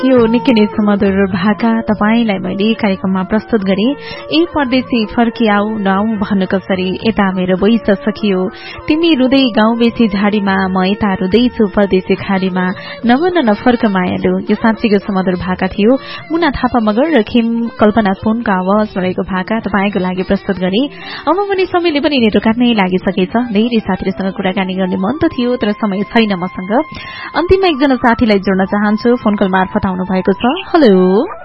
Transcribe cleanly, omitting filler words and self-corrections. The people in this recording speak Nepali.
यो निकै नै सुमधुर भाका तपाईलाई मैले कार्यक्रममा प्रस्तुत गरे। ए परदेशी फर्किआऊ नआऊ भन्नु कसरी, यता मेरो बैस सकियो तिमी रुँदै गाउँ बेसी झाडीमा, म यता रुँदैछु परदेशी खाडीमा, नभन नफर्क मायालु। यो साँच्चीको सुमधुर भाका थियो। मुना थापा मगर र खेम कल्पना पुनको आवाज रहेको भाका तपाईको लागि प्रस्तुत गरे। अब पनि समयले पनि नेटो काट्नै लागिसकेछ। धेरै साथीहरूसँग कुराकानी गर्ने मन त थियो, तर समय छैन मसँग। अन्तिममा एकजना साथीलाई जोड्न चाहन्छु, फोन कल मार्फत आउनु भएको छ। हेलो